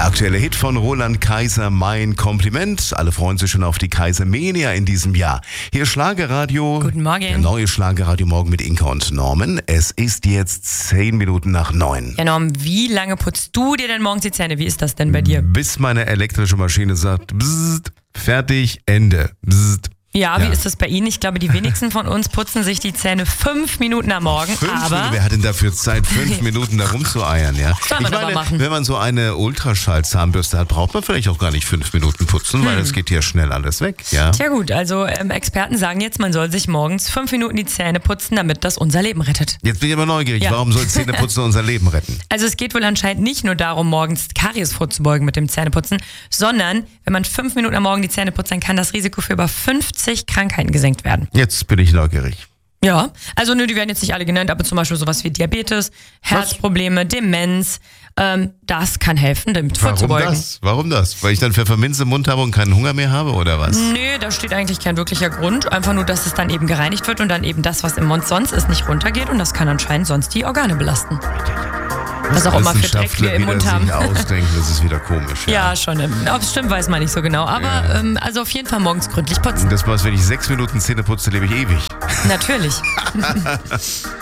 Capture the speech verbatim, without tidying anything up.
Der aktuelle Hit von Roland Kaiser, Mein Kompliment. Alle freuen sich schon auf die Kaisermania in diesem Jahr. Hier Schlagerradio. Guten Morgen. Der neue Schlagerradio Morgen mit Inka und Norman. Es ist jetzt zehn Minuten nach neun. Ja, Norm, wie lange putzt du dir denn morgens die Zähne? Wie ist das denn bei dir? Bis meine elektrische Maschine sagt, bzzzt, fertig, Ende. Bzzzt. Ja, Ja. wie ist das bei Ihnen? Ich glaube, die wenigsten von uns putzen sich die Zähne fünf Minuten am Morgen. Fünf aber Minuten, wer hat denn dafür Zeit, fünf Minuten da rumzueiern? Ja? Soll man Ich aber meine, machen. wenn man so eine Ultraschall-Zahnbürste hat, braucht man vielleicht auch gar nicht fünf Minuten putzen, weil es geht ja schnell alles weg. Ja? Tja gut, also ähm, Experten sagen jetzt, man soll sich morgens fünf Minuten die Zähne putzen, damit das unser Leben rettet. Jetzt bin ich aber neugierig, Ja. warum soll Zähneputzen unser Leben retten? Also es geht wohl anscheinend nicht nur darum, morgens Karies vorzubeugen mit dem Zähneputzen, sondern wenn man fünf Minuten am Morgen die Zähne putzt, dann kann das Risiko für über fünfzig Krankheiten gesenkt werden. Jetzt bin ich neugierig. Ja, also nö, die werden jetzt nicht alle genannt, aber zum Beispiel sowas wie Diabetes, Herzprobleme, Demenz, ähm, das kann helfen, damit Warum vorzubeugen. das? Warum das? Weil ich dann Pfefferminz im Mund habe und keinen Hunger mehr habe, oder was? Nö, da steht eigentlich kein wirklicher Grund, einfach nur, dass es dann eben gereinigt wird und dann eben das, was im Mund sonst ist, nicht runtergeht und das kann anscheinend sonst die Organe belasten. Was auch immer für Dreck wir im Mund haben. Sich ausdenken, das ist wieder komisch. Ja. Ja, schon. Ob es stimmt, weiß man nicht so genau. Aber Ja. ähm, also auf jeden Fall morgens gründlich putzen. Das war's, wenn ich sechs Minuten Zähne putze, lebe ich ewig. Natürlich.